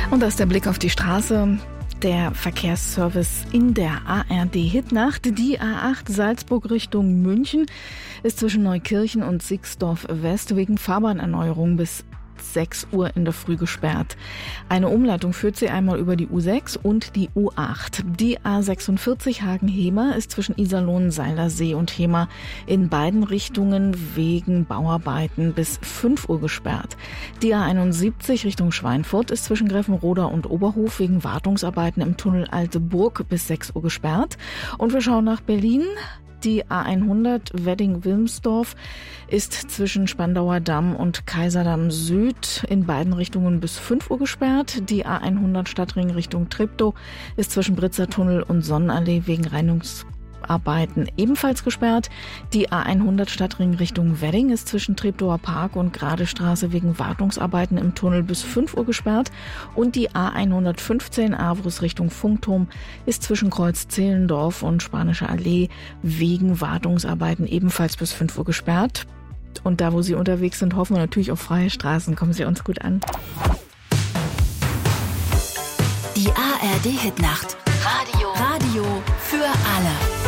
Und das ist der Blick auf die Straße. Der Verkehrsservice in der ARD-Hitnacht. Die A8 Salzburg Richtung München ist zwischen Neukirchen und Sixdorf West wegen Fahrbahnerneuerung bis 6 Uhr in der Früh gesperrt. Eine Umleitung führt sie einmal über die U6 und die U8. Die A46 Hagen-Hemer ist zwischen Iserlohn, Seilersee und Hemer in beiden Richtungen wegen Bauarbeiten bis 5 Uhr gesperrt. Die A71 Richtung Schweinfurt ist zwischen Greffenroda und Oberhof wegen Wartungsarbeiten im Tunnel Alte Burg bis 6 Uhr gesperrt. Und wir schauen nach Berlin. Die A100 Wedding-Wilmsdorf ist zwischen Spandauer Damm und Kaiserdamm Süd in beiden Richtungen bis 5 Uhr gesperrt. Die A100 Stadtring Richtung Treptow ist zwischen Britzer Tunnel und Sonnenallee wegen Reinigungsarbeiten ebenfalls gesperrt. Die A100 Stadtring Richtung Wedding ist zwischen Treptower Park und Gradestraße wegen Wartungsarbeiten im Tunnel bis 5 Uhr gesperrt. Und die A115 Avrus Richtung Funkturm ist zwischen Kreuz Zehlendorf und Spanische Allee wegen Wartungsarbeiten ebenfalls bis 5 Uhr gesperrt. Und da, wo Sie unterwegs sind, hoffen wir natürlich auf freie Straßen. Kommen Sie uns gut an. Die ARD-Hitnacht. Radio für alle.